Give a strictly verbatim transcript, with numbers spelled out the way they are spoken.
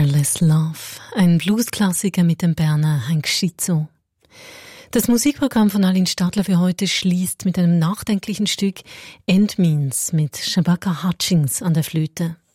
Careless Love, ein Bluesklassiker mit dem Berner Hank Schizzo. Das Musikprogramm von Aline Stadler für heute schließt mit einem nachdenklichen Stück End Means mit Shabaka Hutchings an der Flöte.